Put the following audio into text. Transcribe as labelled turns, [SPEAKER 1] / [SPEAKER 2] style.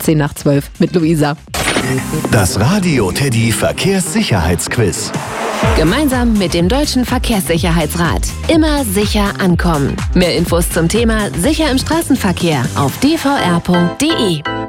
[SPEAKER 1] 10:10 mit Luisa.
[SPEAKER 2] Das Radio Teddy Verkehrssicherheitsquiz.
[SPEAKER 1] Gemeinsam mit dem Deutschen Verkehrssicherheitsrat. Immer sicher ankommen. Mehr Infos zum Thema Sicher im Straßenverkehr auf dvr.de.